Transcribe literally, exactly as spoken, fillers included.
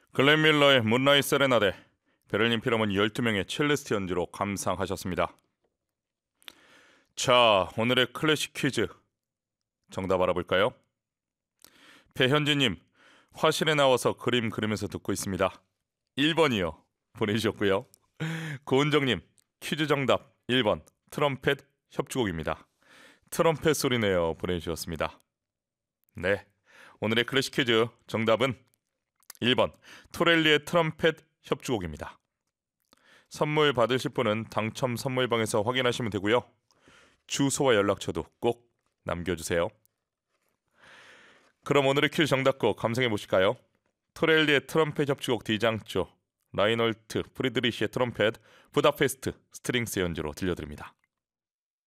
글렌 밀러의 문라이트 세레나데, 베를린 필하모니 열두 명의 첼리스트 연주로 감상하셨습니다. 자, 오늘의 클래식 퀴즈 정답 알아볼까요? 배현진님, 화실에 나와서 그림 그리면서 듣고 있습니다. 일 번이요 보내주셨고요. 고은정님, 퀴즈 정답 일 번 트럼펫 협주곡입니다. 트럼펫 소리네요 보내주셨습니다. 네, 오늘의 클래식 퀴즈 정답은 일 번 토렐리의 트럼펫 협주곡입니다. 선물 받으실 분은 당첨 선물방에서 확인하시면 되고요. 주소와 연락처도 꼭 남겨주세요. 그럼 오늘의 퀴즈 정답곡 감상해 보실까요? 토렐리의 트럼펫 협주곡 디장조, 라이놀트 프리드리히의 트럼펫, 부다페스트 스트링스 연주로 들려드립니다.